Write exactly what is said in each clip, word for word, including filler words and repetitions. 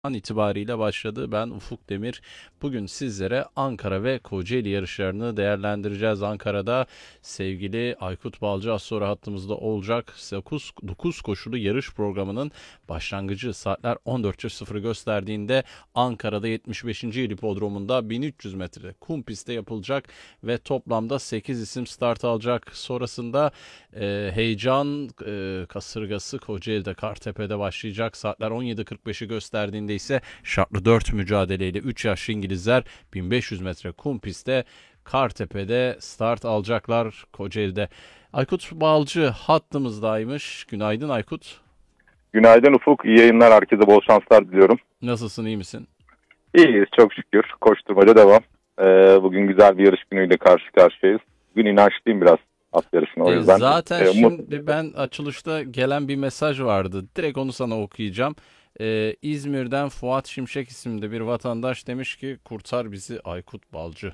An itibariyle başladı. Ben Ufuk Demir. Bugün sizlere Ankara ve Kocaeli yarışlarını değerlendireceğiz. Ankara'da sevgili Aykut Balcı az sonra hattımızda olacak. dokuz, dokuz koşulu yarış programının başlangıcı saatler on dört sıfırı gösterdiğinde Ankara'da yetmiş beşinci. il hipodromunda bin üç yüz metre kum pistte yapılacak ve toplamda sekiz isim start alacak. Sonrasında e, heyecan e, kasırgası Kocaeli'de Kartepe'de başlayacak. Saatler on yedi kırk beşi gösterdiğinde ise şartlı dört mücadeleyle üç yaşlı İngilizler bin beş yüz metre kum pistte Kartepe'de start alacaklar Kocaeli'de. Aykut Balcı hattımızdaymış. Günaydın Aykut. Günaydın Ufuk. İyi yayınlar. Herkese bol şanslar diliyorum. Nasılsın, iyi misin? İyiyiz çok şükür. Koşturmaca devam. Ee, bugün güzel bir yarış günüyle karşı karşıyayız. Bugün inançlıyım biraz at yarışına o E, yüzden. zaten Ee, mut- şimdi ben açılışta gelen bir mesaj vardı. Direkt onu sana okuyacağım. E, İzmir'den Fuat Şimşek isimli bir vatandaş demiş ki kurtar bizi Aykut Balcı.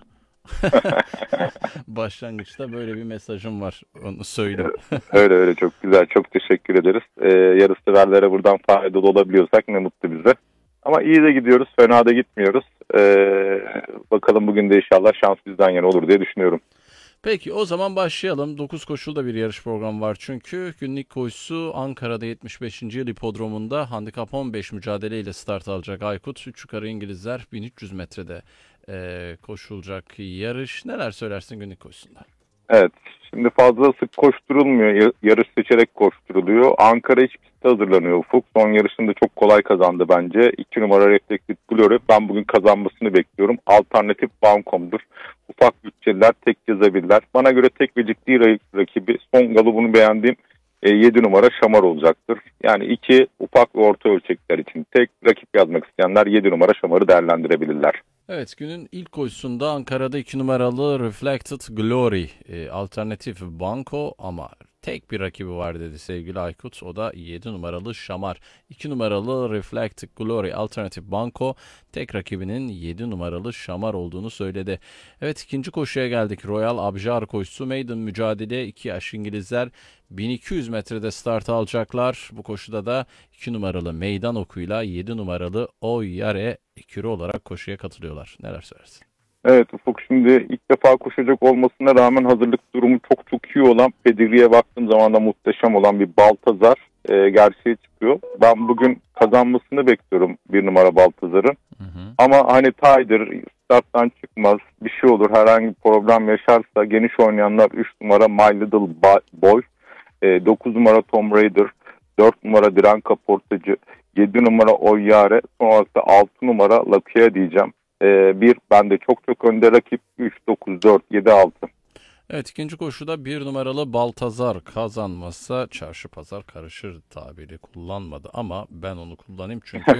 Başlangıçta böyle bir mesajım var. Onu söyleyeyim. öyle öyle çok güzel. Çok teşekkür ederiz. Ee, yarış severlere buradan faydalı olabiliyorsak ne mutlu bize. Ama iyi de gidiyoruz. Fena da gitmiyoruz. Ee, bakalım bugün de inşallah şans bizden yana olur diye düşünüyorum. Peki o zaman başlayalım. Dokuz koşulda bir yarış programı var çünkü. Günlük koşusu Ankara'da yetmiş beşinci. yıl hipodromunda handikap on beş mücadeleyle start alacak Aykut. Üç yukarı İngilizler bin üç yüz metrede eee, koşulacak yarış. Neler söylersin günlük koşusunda? Evet. Şimdi fazla sık koşturulmuyor. Ya- Yarış seçerek koşturuluyor. Ankara iç pistte hazırlanıyor Ufuk. Son yarışında çok kolay kazandı bence. İki numara Reflected Glory. Ben bugün kazanmasını bekliyorum. Alternatif Bankom'dur. Ufak bütçeliler tek yazabilirler. Bana göre tek ve ciddi ra- rakibi son galibunu beğendiğim e, yedi numara Şamar olacaktır. Yani iki ufak ve orta ölçekler için tek rakip yazmak isteyenler yedi numara Şamar'ı değerlendirebilirler. Evet, günün ilk koşusunda Ankara'da iki numaralı Reflected Glory e, alternatif banko ama tek bir rakibi var dedi sevgili Aykut. O da yedi numaralı Şamar. iki numaralı Reflected Glory alternatif banko tek rakibinin yedi numaralı Şamar olduğunu söyledi. Evet, ikinci koşuya geldik. Royal Abjar koşusu maiden mücadele, iki yaş İngilizler bin iki yüz metrede start alacaklar. Bu koşuda da iki numaralı meydan okuyla yedi numaralı Oyyare ekürü olarak koşuya katılıyorlar. Neler söylersin? Evet Ufuk, şimdi ilk defa koşacak olmasına rağmen hazırlık durumu çok çok iyi olan, pedigriye baktığım zaman da muhteşem olan bir Baltazar e, gerçeğe çıkıyor. Ben bugün kazanmasını bekliyorum bir numara Baltazar'ın. Hı hı. Ama hani taydır, starttan çıkmaz, bir şey olur, herhangi bir problem yaşarsa geniş oynayanlar üç numara My Little Ba- Boy, e, dokuz numara Tom Raider, dört numara Diren Kaportacı, yedi numara Oyyare, son olarak da altı numara Lakia diyeceğim. Ee, bir bende çok çok önde rakip, üç dokuz dört yedi altı. Evet, ikinci koşuda bir numaralı Baltazar kazanmazsa çarşı pazar karışır tabiri kullanmadı ama ben onu kullanayım çünkü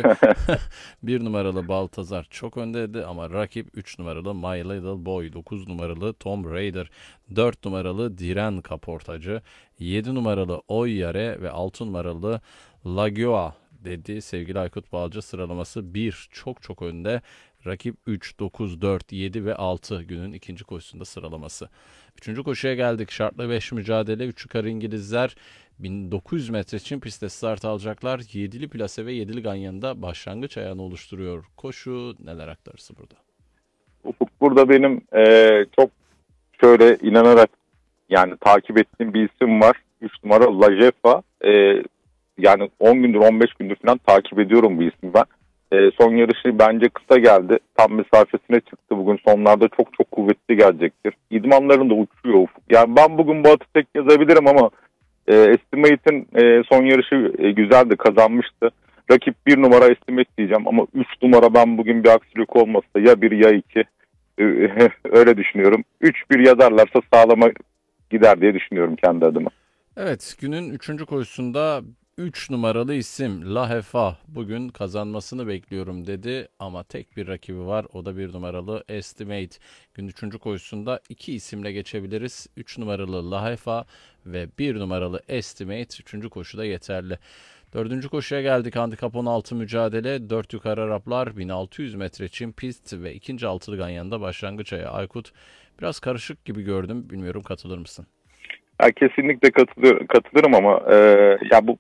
bir numaralı Baltazar çok öndeydi ama rakip üç numaralı My Little Boy, dokuz numaralı Tom Raider, dört numaralı Diren Kaportacı, yedi numaralı Oyyare ve altı numaralı Lagioa dedi sevgili Aykut Balcı. Sıralaması bir, çok çok önde. Rakip üç, dokuz, dört, yedi ve altı günün ikinci koşusunda sıralaması. Üçüncü koşuya geldik. Şartlı beş mücadele. Üç yukarı İngilizler bin dokuz yüz metre için pistte start alacaklar. Yedili plase ve yedili ganyanında başlangıç ayağını oluşturuyor. Koşu neler aktarısı burada? Ufuk, burada benim ee, çok şöyle inanarak yani takip ettiğim bir isim var. üç numara Lajefa. Ee, yani on gündür on beş gündür falan takip ediyorum bu ismi ben. Ee, son yarışı bence kısa geldi. Tam mesafesine çıktı bugün. Sonlarda çok çok kuvvetli gelecektir. İdmanlarında uçuyor Ufuk. Yani ben bugün bu atı tek yazabilirim ama E, Estimate'in e, son yarışı e, güzeldi, kazanmıştı. Rakip bir numara Estimate diyeceğim ama üç numara ben bugün bir aksilik olmazsa ya bir ya iki e, öyle düşünüyorum. üç bir yazarlarsa sağlama gider diye düşünüyorum kendi adıma. Evet, günün üçüncü koşusunda üç numaralı isim Lahefa bugün kazanmasını bekliyorum dedi ama tek bir rakibi var, o da bir numaralı Estimate. Günün üçüncü koşusunda iki isimle geçebiliriz. üç numaralı Lahefa ve bir numaralı Estimate üçüncü koşuda yeterli. Dördüncü koşuya geldik. Handikap on altı mücadele. Dört yukarı Araplar bin altı yüz metre çim pist ve ikinci altılı ganyanında başlangıç ayağı. Aykut, biraz karışık gibi gördüm. Bilmiyorum, katılır mısın? Ya kesinlikle katılır, katılırım ama e, ya bu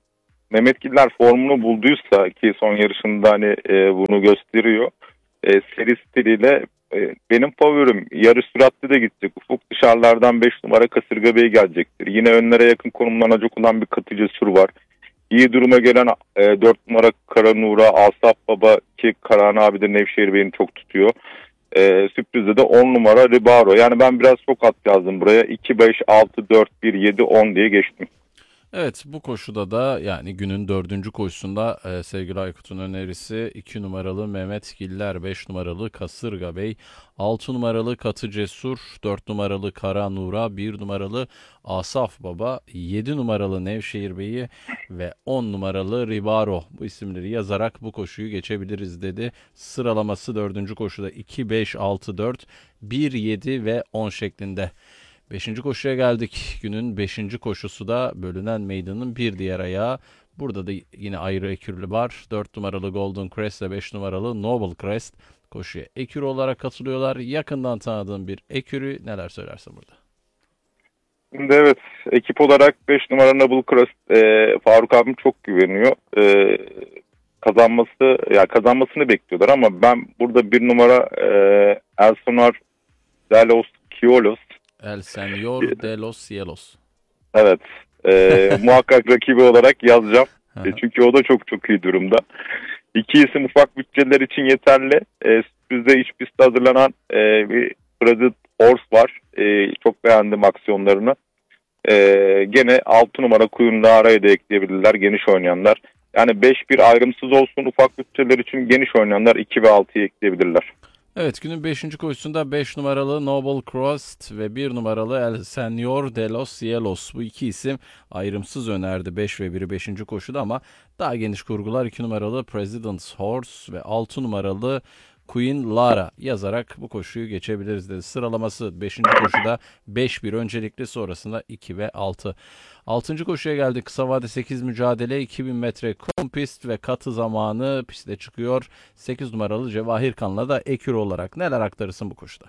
Mehmetgiller formunu bulduysa ki son yarışında hani e, bunu gösteriyor. E, seri stiliyle e, benim favorim yarış süratli de gidecek. Ufuk dışarılardan beş numara Kasırga Bey gelecektir. Yine önlere yakın konumlanacak olan bir Katı Cesur var. İyi duruma gelen e, dört numara Kara Nura, Asaf Baba ki Karahan abi de Nevşehir Bey'ini çok tutuyor. E, sürprizde de on numara Ribaro. Yani ben biraz çok at yazdım buraya. iki, beş, altı, dört, bir, yedi, on diye geçtim. Evet, bu koşuda da yani günün dördüncü koşusunda e, sevgili Aykut'un önerisi iki numaralı Mehmet Giller, beş numaralı Kasırga Bey, altı numaralı Katı Cesur, dört numaralı Kara Nura, bir numaralı Asaf Baba, yedi numaralı Nevşehir Bey'i ve on numaralı Ribaro. Bu isimleri yazarak bu koşuyu geçebiliriz dedi. Sıralaması dördüncü koşuda iki, beş, altı, dört, bir, yedi ve on şeklinde. Beşinci koşuya geldik. Günün beşinci koşusu da bölünen meydanın bir diğer ayağı. Burada da yine ayrı ekürlü var. dört numaralı Golden Crest ve beş numaralı Noble Crest koşuya ekürü olarak katılıyorlar. Yakından tanıdığım bir ekürü, neler söylersin burada? Şimdi evet, ekip olarak beş numara Noble Crest e, Faruk abim çok güveniyor. E, kazanması ya kazanmasını bekliyorlar ama ben burada bir numara e, Elsonar Delos Kiolos. El Señor de los Cielos. Evet. E, muhakkak rakibi olarak yazacağım. E, çünkü o da çok çok iyi durumda. İki isim ufak bütçeler için yeterli. E, sürprizde iç pistte hazırlanan e, bir Brazil Horse var. E, çok beğendim aksiyonlarını. E, gene altı numara kuyumda araya da ekleyebilirler geniş oynayanlar. Yani beş bir ayrımsız olsun, ufak bütçeler için geniş oynayanlar iki ve altıyı ekleyebilirler. Evet, günün beşinci koşusunda beş numaralı Noble Crest ve bir numaralı El Señor de los Cielos. Bu iki isim ayrımsız önerdi beş ve biri beşinci koşuda ama daha geniş kurgular iki numaralı President's Horse ve altı numaralı Queen Lara yazarak bu koşuyu geçebiliriz dedi. Sıralaması beşinci koşuda beş bir öncelikli, sonrasında iki ve altı. altıncı koşuya geldik. Kısa vade sekiz mücadele, iki bin metre kum pist ve katı zamanı piste çıkıyor. sekiz numaralı Cevahir Kan'la da ekür olarak neler aktarırsın bu koşuda?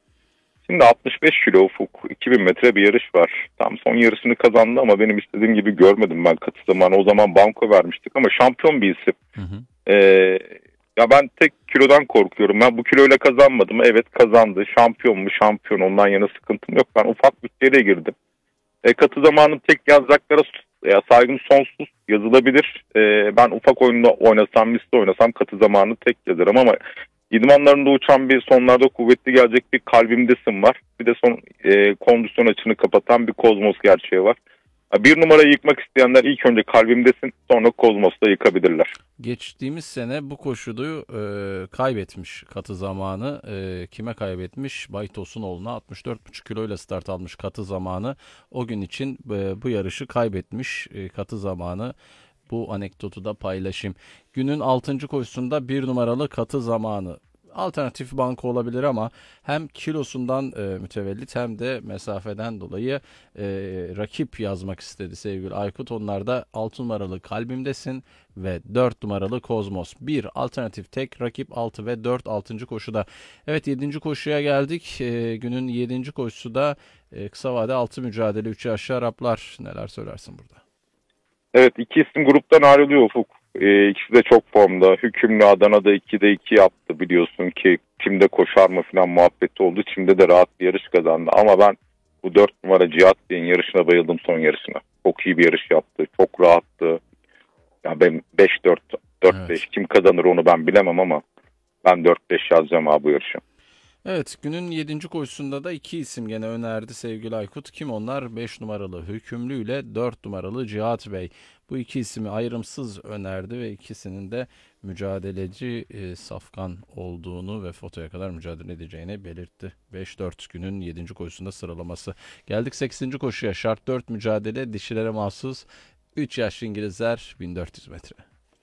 Şimdi altmış beş kilo Ufuk, iki bin metre bir yarış var. Tam son yarısını kazandı ama benim istediğim gibi görmedim ben katı zamanı. O zaman banko vermiştik ama şampiyon bir isim. Hı hı. Ee, ya ben tek kilodan korkuyorum. Ben bu kiloyla kazanmadım. Evet kazandı. Şampiyon mu? Şampiyon. Ondan yana sıkıntım yok. Ben ufak bütçeyle girdim. E, katı zamanı tek yazacaklara ya, saygım sonsuz, yazılabilir. E, ben ufak oyunda oynasam, liste oynasam katı zamanı tek yazarım ama İdmanlarında uçan bir, sonlarda kuvvetli gelecek bir Kalbimdesin var. Bir de son e, kondisyon açını kapatan bir Kozmos gerçeği var. Bir numarayı yıkmak isteyenler ilk önce Kalbimdesin, sonra Kozmos'ta yıkabilirler. Geçtiğimiz sene bu koşuda e, kaybetmiş katı zamanı. E, kime kaybetmiş? Bay Tosunoğlu'na altmış dört buçuk kiloyla start almış katı zamanı. O gün için e, bu yarışı kaybetmiş e, katı zamanı. Bu anekdotu da paylaşayım. Günün altıncı koşusunda bir numaralı katı zamanı. Alternatif banko olabilir ama hem kilosundan e, mütevellit hem de mesafeden dolayı e, rakip yazmak istedi sevgili Aykut. Onlar da altı numaralı Kalbimdesin ve dört numaralı Kozmos. bir alternatif tek rakip altı ve dört altıncı koşuda. Evet, yedinci koşuya geldik. E, günün yedinci koşusu da e, kısa vade altı mücadele üç aşağı Araplar. Neler söylersin burada? Evet, iki isim gruptan ayrılıyor Ufuk. Ee, ikisi de çok formda. Hükümlü Adana'da ikide iki yaptı biliyorsun ki kimde koşar mı falan muhabbeti oldu. Şimdi de rahat bir yarış kazandı. Ama ben bu dört numara Cihat Bey'in yarışına bayıldım, son yarışına. Çok iyi bir yarış yaptı. Çok rahattı. Ya ben beş dört, dört beş evet. Kim kazanır onu ben bilemem ama ben dört beş yazacağım abi bu yarışa. Evet, günün yedinci koşusunda da iki isim gene önerdi sevgili Aykut. Kim onlar? beş numaralı Hükümlü ile dört numaralı Cihat Bey. Bu iki ismi ayrımsız önerdi ve ikisinin de mücadeleci e, safkan olduğunu ve fotoya kadar mücadele edeceğini belirtti. beş dört günün yedinci koşusunda sıralaması. Geldik sekizinci koşuya. Şart dört mücadele, dişilere mahsus üç yaşlı İngilizler bin dört yüz metre.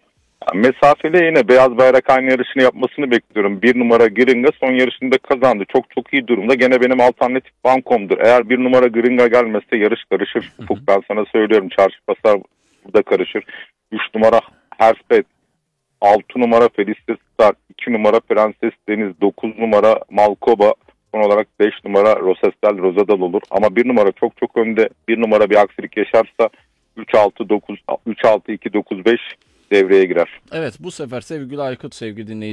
Mesafeli yine beyaz bayrak aynı yarışını yapmasını bekliyorum. Bir numara Gringa son yarışında kazandı. Çok çok iyi durumda. Gene benim alternatif bankomdur. Eğer bir numara Gringa gelmezse yarış karışır. Ufuk, ben sana söylüyorum. Çarşı pasar burada karışır. Üç numara Herspet, altı numara Felice Star, iki numara Prenses Deniz, dokuz numara Malkoba, son olarak beş numara Rosestel Rosadal olur. Ama bir numara çok çok önde. Bir numara bir aksilik yaşarsa üç altı dokuz üç altı iki dokuz beş devreye girer. Evet, bu sefer sevgili Aykut, sevgili dinleyiciler,